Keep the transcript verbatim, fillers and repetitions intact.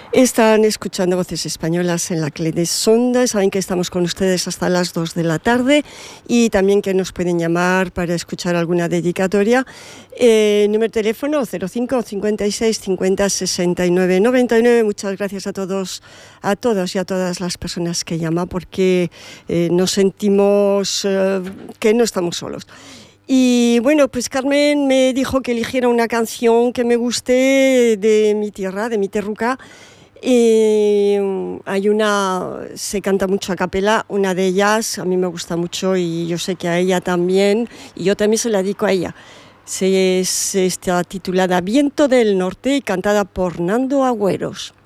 Están escuchando Voces Españolas en la Clé de Sonda. Saben que estamos con ustedes hasta las dos de la tarde y también que nos pueden llamar para escuchar alguna dedicatoria. Eh, número de teléfono cero cinco cincuenta y seis cincuenta sesenta y nueve noventa y nueve. Muchas gracias a todos, a todos y a todas las personas que llaman, porque eh, nos sentimos eh, que no estamos solos. Y bueno, pues Carmen me dijo que eligiera una canción que me guste de mi tierra, de mi terruca. Y hay una, se canta mucho a capela, una de ellas a mí me gusta mucho y yo sé que a ella también, y yo también se la dedico a ella. Se, se está titulada Viento del Norte y cantada por Nando Agüeros.